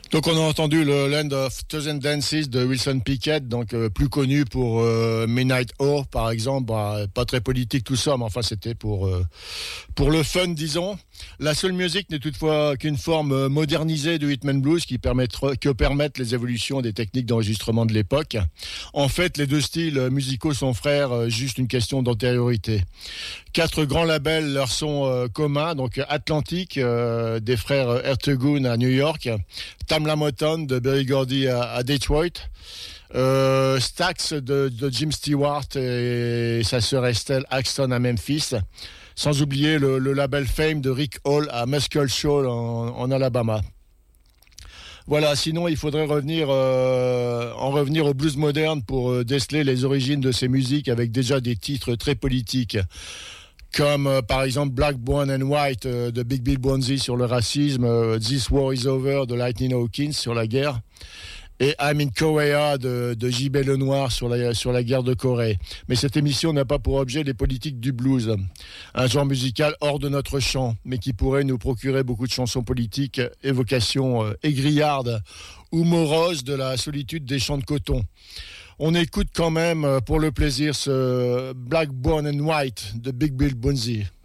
Donc on a entendu le Land of Thousand Dances de Wilson Pickett, donc plus connu pour Midnight Hour par exemple, pas très politique tout ça, mais enfin c'était pour le fun disons. La soul music n'est toutefois qu'une forme modernisée du rhythm and blues que permettent les évolutions des techniques d'enregistrement de l'époque. En fait, les deux styles musicaux sont frères, juste une question d'antériorité. 4 grands labels leur sont communs, donc Atlantic des frères Ertegun à New York, Tamla Motown de Berry Gordy à Detroit, Stax de Jim Stewart et sa sœur Estelle Axton à Memphis, sans oublier le label Fame de Rick Hall à Muscle Shoals en Alabama. Voilà, sinon il faudrait revenir au blues moderne pour déceler les origines de ces musiques avec déjà des titres très politiques. Comme par exemple Black, Brown and White de Big Bill Bonzi sur le racisme, This War is Over de Lightning Hawkins sur la guerre, et I'm in Korea de J.B. Lenoir sur la guerre de Corée. Mais cette émission n'a pas pour objet les politiques du blues, un genre musical hors de notre champ, mais qui pourrait nous procurer beaucoup de chansons politiques, évocations aigriardes ou moroses de la solitude des champs de coton. On écoute quand même pour le plaisir ce Black, Brown and White de Big Bill Bonzi.